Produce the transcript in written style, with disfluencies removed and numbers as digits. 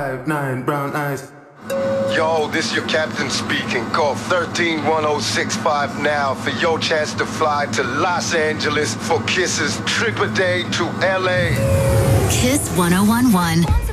5'9", brown eyes. Yo, this your captain speaking. Call 131065 now for your chance to fly to Los Angeles for kisses. Trip a day to LA. Kiss 1011.